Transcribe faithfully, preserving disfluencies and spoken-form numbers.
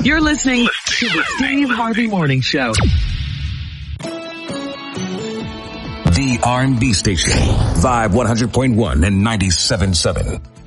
You're listening to the Steve Harvey Morning Show. The R and B station, Vibe one hundred point one and ninety-seven point seven.